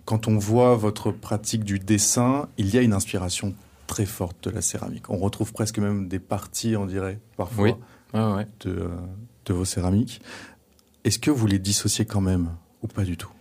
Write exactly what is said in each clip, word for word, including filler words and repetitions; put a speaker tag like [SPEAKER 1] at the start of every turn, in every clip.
[SPEAKER 1] quand on voit votre pratique du dessin, il y a une inspiration très forte de la céramique. On retrouve presque même des parties, on dirait, parfois,
[SPEAKER 2] oui. ah, ouais.
[SPEAKER 1] de, euh, de vos céramiques. Est-ce que vous les dissociez quand même ou pas du tout ?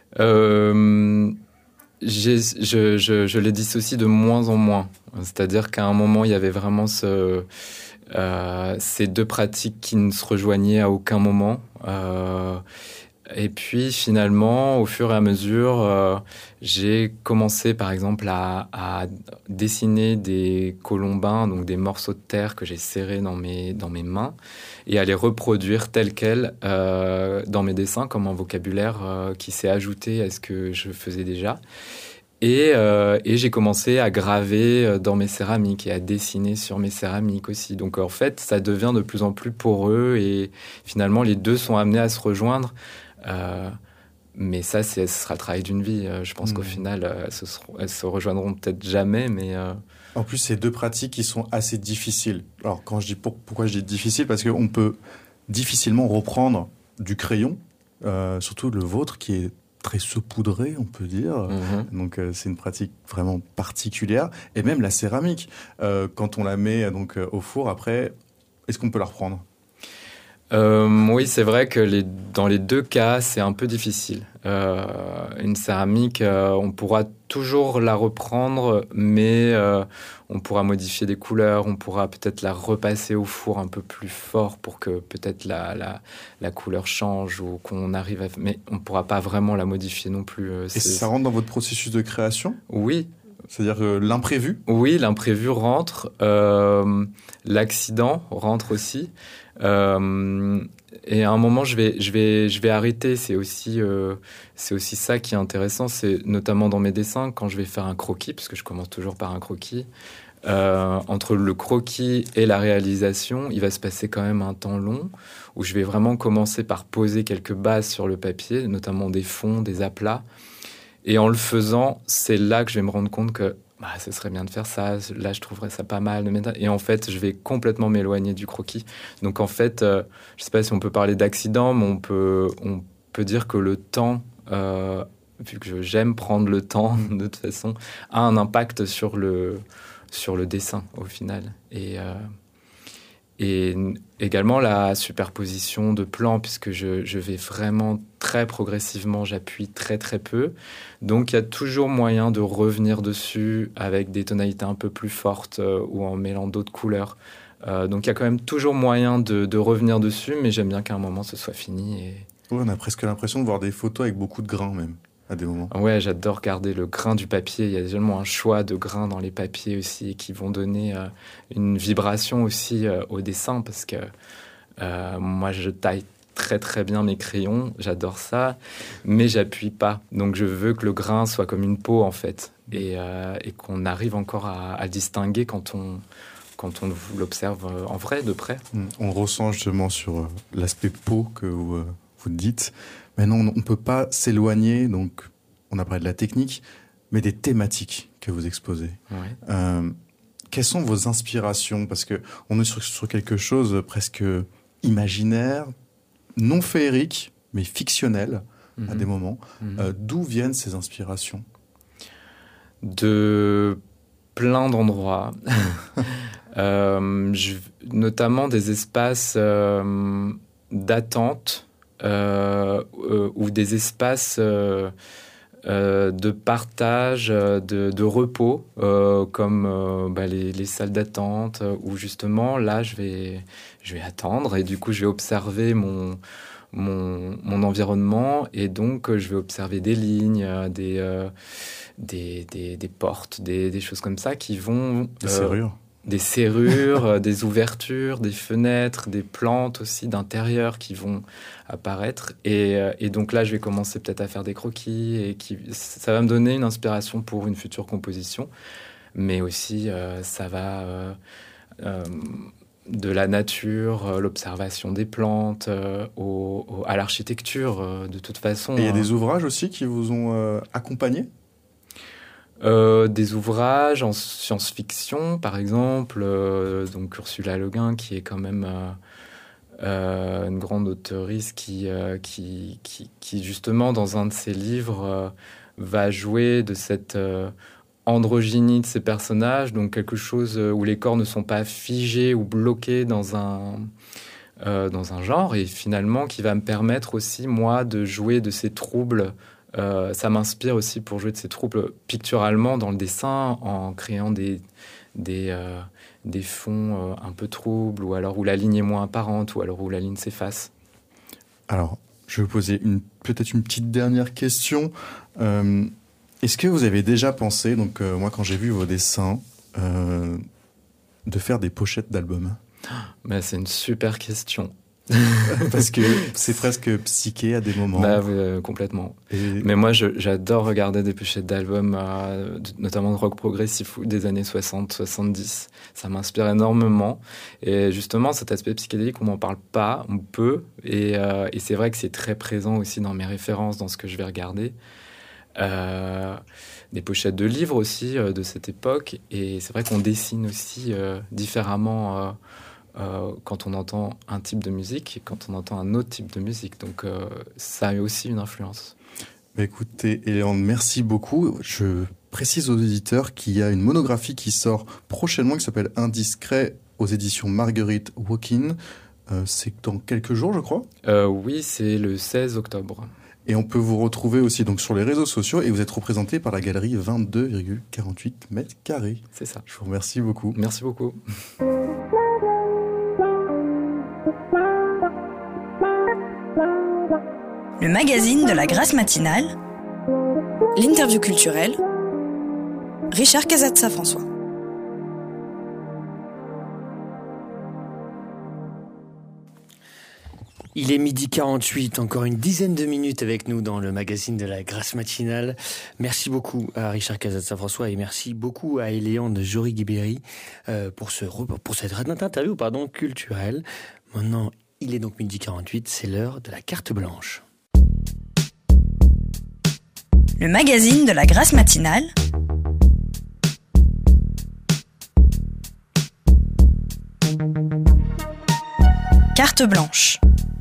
[SPEAKER 2] euh, j'ai, je, je, je les dissocie de moins en moins. C'est-à-dire qu'à un moment, il y avait vraiment ce, euh, ces deux pratiques qui ne se rejoignaient à aucun moment. Euh, Et puis finalement, au fur et à mesure, euh, j'ai commencé par exemple à, à dessiner des colombins, donc des morceaux de terre que j'ai serrés dans mes, dans mes mains, et à les reproduire tels quels euh, dans mes dessins, comme un vocabulaire euh, qui s'est ajouté à ce que je faisais déjà. Et, euh, et j'ai commencé à graver dans mes céramiques et à dessiner sur mes céramiques aussi. Donc en fait, ça devient de plus en plus poreux et finalement, les deux sont amenés à se rejoindre. Euh, mais ça, c'est, ce sera le travail d'une vie. Euh, je pense mmh. qu'au final, euh, elles, se seront, elles se rejoindront peut-être jamais, mais... Euh...
[SPEAKER 1] En plus, c'est deux pratiques qui sont assez difficiles. Alors, quand je dis pour, pourquoi je dis difficile, parce qu'on peut difficilement reprendre du crayon, euh, surtout le vôtre qui est très saupoudré, on peut dire. Mmh. Donc, euh, c'est une pratique vraiment particulière. Et même la céramique, euh, quand on la met donc, euh, au four, après, est-ce qu'on peut la reprendre ?
[SPEAKER 2] Euh, oui, c'est vrai que les, dans les deux cas, c'est un peu difficile. Euh, une céramique, euh, on pourra toujours la reprendre, mais euh, on pourra modifier des couleurs, on pourra peut-être la repasser au four un peu plus fort pour que peut-être la, la, la couleur change ou qu'on arrive à... Mais on ne pourra pas vraiment la modifier non plus. Euh,
[SPEAKER 1] Et ça rentre dans votre processus de création ?
[SPEAKER 2] Oui.
[SPEAKER 1] C'est-à-dire euh, l'imprévu ?
[SPEAKER 2] Oui, l'imprévu rentre. Euh, l'accident rentre aussi. Euh, et à un moment, je vais, je vais, je vais arrêter. C'est aussi, euh, c'est aussi ça qui est intéressant. C'est notamment dans mes dessins, quand je vais faire un croquis, parce que je commence toujours par un croquis. Euh, entre le croquis et la réalisation, il va se passer quand même un temps long où je vais vraiment commencer par poser quelques bases sur le papier, notamment des fonds, des aplats. Et en le faisant, c'est là que je vais me rendre compte que bah, ce serait bien de faire ça. Là, je trouverais ça pas mal. Et en fait, je vais complètement m'éloigner du croquis. Donc, en fait, euh, je ne sais pas si on peut parler d'accident, mais on peut, on peut dire que le temps, euh, vu que j'aime prendre le temps, de toute façon, a un impact sur le, sur le dessin, au final. Et... Euh, Et également la superposition de plans, puisque je, je vais vraiment très progressivement, j'appuie très très peu. Donc il y a toujours moyen de revenir dessus avec des tonalités un peu plus fortes euh, ou en mêlant d'autres couleurs. Euh, donc il y a quand même toujours moyen de, de revenir dessus, mais j'aime bien qu'à un moment ce soit fini. Et...
[SPEAKER 1] Ouais, on a presque l'impression de voir des photos avec beaucoup de grains même. À des moments.
[SPEAKER 2] Ouais, j'adore regarder le grain du papier. Il y a tellement un choix de grains dans les papiers aussi qui vont donner euh, une vibration aussi euh, au dessin parce que euh, moi, je taille très très bien mes crayons. J'adore ça, mais j'appuie pas. Donc, je veux que le grain soit comme une peau en fait et, euh, et qu'on arrive encore à, à distinguer quand on quand on l'observe en vrai, de près.
[SPEAKER 1] On ressent justement sur l'aspect peau que vous, euh, vous dites. Maintenant, on ne peut pas s'éloigner, donc on a parlé de la technique, mais des thématiques que vous exposez.
[SPEAKER 2] Ouais.
[SPEAKER 1] Euh, quelles sont vos inspirations ? Parce qu'on est sur, sur quelque chose presque imaginaire, non féerique, mais fictionnel mm-hmm. à des moments. Mm-hmm. Euh, d'où viennent ces inspirations ?
[SPEAKER 2] De plein d'endroits. euh, je, notamment des espaces euh, d'attente Euh, euh, ou des espaces euh, euh, de partage, de, de repos, euh, comme euh, bah, les, les salles d'attente, où justement, là, je vais, je vais attendre et du coup, je vais observer mon, mon, mon environnement et donc, je vais observer des lignes, des, euh, des, des, des portes, des, des choses comme ça qui vont...
[SPEAKER 1] Des euh, serrures
[SPEAKER 2] Des serrures, des ouvertures, des fenêtres, des plantes aussi d'intérieur qui vont apparaître. Et, et donc là, je vais commencer peut-être à faire des croquis. Et qui, ça va me donner une inspiration pour une future composition. Mais aussi, euh, ça va euh, euh, de la nature, euh, l'observation des plantes, euh, au, au, à l'architecture, euh, de toute façon.
[SPEAKER 1] Et il y a des ouvrages aussi qui vous ont euh, accompagné ?
[SPEAKER 2] Euh, des ouvrages en science-fiction, par exemple, euh, donc Ursula Le Guin, qui est quand même euh, euh, une grande auteurice qui, euh, qui, qui, qui, justement, dans un de ses livres, euh, va jouer de cette euh, androgynie de ces personnages, donc quelque chose où les corps ne sont pas figés ou bloqués dans un, euh, dans un genre, et finalement qui va me permettre aussi, moi, de jouer de ces troubles. Euh, ça m'inspire aussi pour jouer de ces troubles picturalement dans le dessin, en créant des, des, euh, des fonds euh, un peu troubles, ou alors où la ligne est moins apparente, ou alors où la ligne s'efface.
[SPEAKER 1] Alors, je vais vous poser une, peut-être une petite dernière question. Euh, est-ce que vous avez déjà pensé, donc euh, moi quand j'ai vu vos dessins, euh, de faire des pochettes d'albums?
[SPEAKER 2] Bah, c'est une super question.
[SPEAKER 1] Parce que c'est presque psyché à des moments.
[SPEAKER 2] Bah, euh, complètement. Et... Mais moi, je, j'adore regarder des pochettes d'albums, euh, notamment de rock progressif des années soixante soixante-dix. Ça m'inspire énormément. Et justement, cet aspect psychédélique, on m'en parle pas, on peut. Et, euh, et c'est vrai que c'est très présent aussi dans mes références, dans ce que je vais regarder. Euh, des pochettes de livres aussi euh, de cette époque. Et c'est vrai qu'on dessine aussi euh, différemment... Euh, Euh, quand on entend un type de musique et quand on entend un autre type de musique. Donc euh, ça a aussi une influence.
[SPEAKER 1] Bah écoutez, Éléandre, merci beaucoup. Je précise aux éditeurs qu'il y a une monographie qui sort prochainement qui s'appelle Indiscret aux éditions Marguerite Walkin. Euh, c'est dans quelques jours, je crois.
[SPEAKER 2] Euh, oui, c'est le seize octobre.
[SPEAKER 1] Et on peut vous retrouver aussi donc sur les réseaux sociaux et vous êtes représenté par la galerie vingt-deux virgule quarante-huit mètres carrés.
[SPEAKER 2] C'est ça.
[SPEAKER 1] Je vous remercie beaucoup.
[SPEAKER 2] Merci beaucoup.
[SPEAKER 3] Le magazine de la Grâce matinale, l'interview culturelle, Richard Casatza-François.
[SPEAKER 4] Il est midi quarante-huit, encore une dizaine de minutes avec nous dans le magazine de la Grâce matinale. Merci beaucoup à Richard Casatza-François et merci beaucoup à Éléandre Jory-Guibéry euh, pour, ce, pour cette interview pardon, culturelle. Maintenant, il est donc midi quarante-huit, c'est l'heure de la carte blanche.
[SPEAKER 3] Le magazine de la Grâce matinale, carte blanche.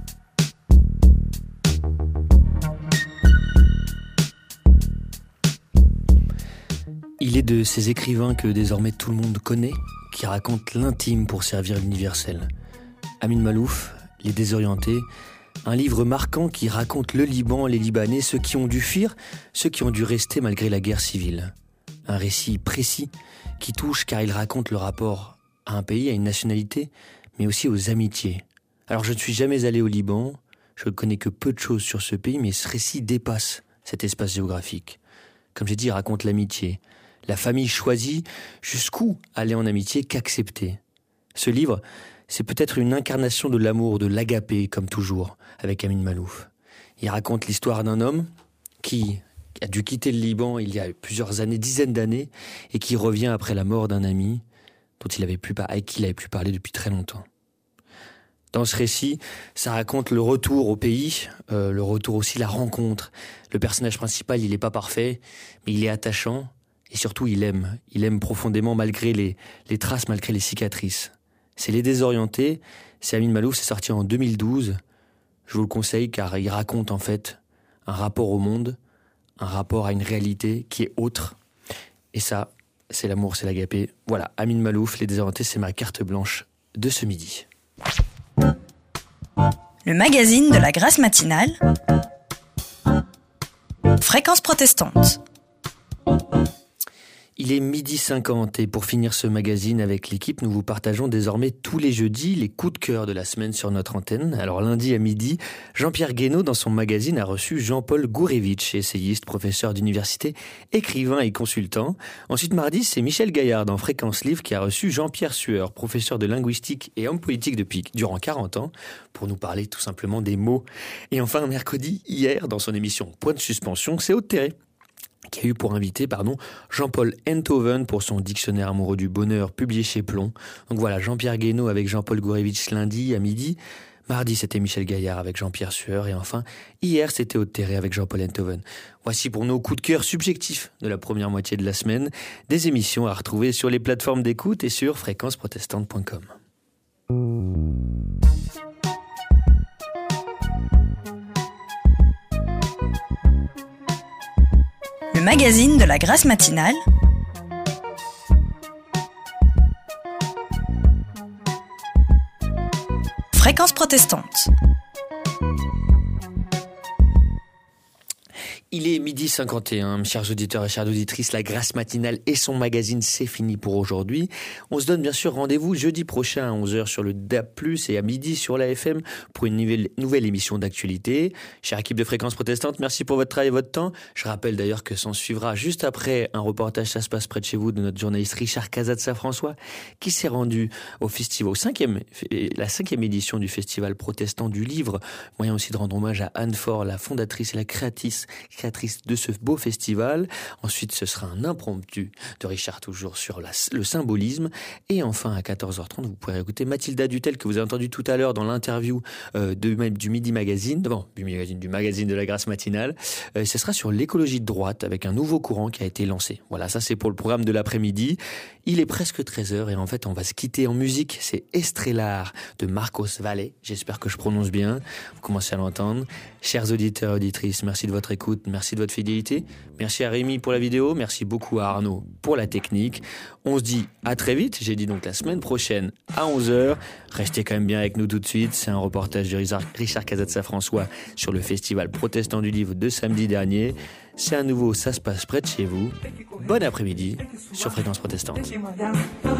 [SPEAKER 4] Il est de ces écrivains que désormais tout le monde connaît, qui racontent l'intime pour servir l'universel. Amin Maalouf, Les Désorientés, un livre marquant qui raconte le Liban, les Libanais, ceux qui ont dû fuir, ceux qui ont dû rester malgré la guerre civile. Un récit précis qui touche car il raconte le rapport à un pays, à une nationalité, mais aussi aux amitiés. Alors je ne suis jamais allé au Liban, je ne connais que peu de choses sur ce pays, mais ce récit dépasse cet espace géographique. Comme j'ai dit, il raconte l'amitié. La famille choisit jusqu'où aller en amitié qu'accepter. Ce livre, c'est peut-être une incarnation de l'amour, de l'agapé, comme toujours, avec Amin Maalouf. Il raconte l'histoire d'un homme qui a dû quitter le Liban il y a plusieurs années, dizaines d'années, et qui revient après la mort d'un ami dont il avait plus, avec qui il avait pu parler depuis très longtemps. Dans ce récit, ça raconte le retour au pays, euh, le retour aussi, la rencontre. Le personnage principal, il n'est pas parfait, mais il est attachant, et surtout il aime. Il aime profondément malgré les, les traces, malgré les cicatrices. C'est Les Désorientés, c'est Amin Maalouf, c'est sorti en deux mille douze. Je vous le conseille car il raconte en fait un rapport au monde, un rapport à une réalité qui est autre. Et ça, c'est l'amour, c'est l'agapé. Voilà, Amin Maalouf, Les Désorientés, c'est ma carte blanche de ce midi.
[SPEAKER 3] Le magazine de la Grâce matinale, Fréquence protestante.
[SPEAKER 4] Il est midi cinquante et pour finir ce magazine avec l'équipe, nous vous partageons désormais tous les jeudis les coups de cœur de la semaine sur notre antenne. Alors lundi à midi, Jean-Pierre Guénaud dans son magazine a reçu Jean-Paul Gourevitch, essayiste, professeur d'université, écrivain et consultant. Ensuite mardi, c'est Michel Gaillard dans Fréquence Livre qui a reçu Jean-Pierre Sueur, professeur de linguistique et homme politique depuis durant quarante ans, pour nous parler tout simplement des mots. Et enfin mercredi, hier, dans son émission Point de suspension, c'est Aude Terré qui a eu pour invité pardon, Jean-Paul Enthoven pour son dictionnaire amoureux du bonheur publié chez Plomb. Donc voilà, Jean-Pierre Guénaud avec Jean-Paul Gourevitch lundi à midi. Mardi, c'était Michel Gaillard avec Jean-Pierre Sueur. Et enfin, hier, c'était Aude Terré avec Jean-Paul Enthoven. Voici pour nos coups de cœur subjectifs de la première moitié de la semaine. Des émissions à retrouver sur les plateformes d'écoute et sur fréquence protestante point com.
[SPEAKER 3] Le le magazine de la Grâce matinale, Fréquence protestante.
[SPEAKER 4] Il est midi cinquante et un, chers auditeurs et chères auditrices, la Grâce matinale et son magazine, c'est fini pour aujourd'hui. On se donne bien sûr rendez-vous jeudi prochain à onze heures sur le D A B plus, et à midi sur la F M pour une nouvelle, nouvelle émission d'actualité. Chère équipe de Fréquence protestante, merci pour votre travail et votre temps. Je rappelle d'ailleurs que s'en suivra juste après un reportage Ça se passe près de chez vous de notre journaliste Richard Cazat-Saint-François, qui s'est rendu au festival, au cinquième, la cinquième édition du Festival protestant du livre. Moyen aussi de rendre hommage à Anne Faure, la fondatrice et la créatrice créatrice de ce beau festival. Ensuite, ce sera un impromptu de Richard, toujours sur la, le symbolisme. Et enfin, à quatorze heures trente, vous pourrez écouter Mathilda Dutel, que vous avez entendu tout à l'heure dans l'interview euh, de, du Midi Magazine, bon, du magazine, du magazine de la Grâce matinale. Euh, ce sera sur l'écologie de droite, avec un nouveau courant qui a été lancé. Voilà, ça c'est pour le programme de l'après-midi. Il est presque treize heures et en fait, on va se quitter en musique. C'est Estrellar de Marcos Valle. J'espère que je prononce bien. Vous commencez à l'entendre. Chers auditeurs et auditrices, merci de votre écoute. Merci de votre fidélité. Merci à Rémi pour la vidéo. Merci beaucoup à Arnaud pour la technique. On se dit à très vite. J'ai dit donc la semaine prochaine à onze heures. Restez quand même bien avec nous tout de suite. C'est un reportage de Richard Cazat-Saint-François sur le Festival protestant du livre de samedi dernier. C'est à nouveau Ça se passe près de chez vous. Bon après-midi sur Fréquence protestante.